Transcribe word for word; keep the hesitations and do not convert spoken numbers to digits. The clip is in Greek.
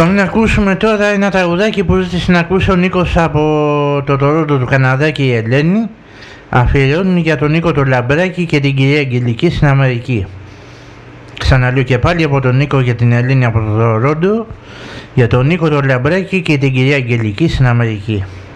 Λοιπόν, να ακούσουμε τώρα ένα τραγουδάκι που ζήτησε να ακούσει ο Νίκος από το Τορόντο του Καναδά και η Ελένη. Αφιερώνουν για τον Νίκο το Λαμπράκη και την κυρία Αγγελική στην Αμερική. Ξαναλέω και πάλι από τον Νίκο και την Ελένη από το Τορόντο, για τον Νίκο το Λαμπράκη και την κυρία Αγγελική στην Αμερική.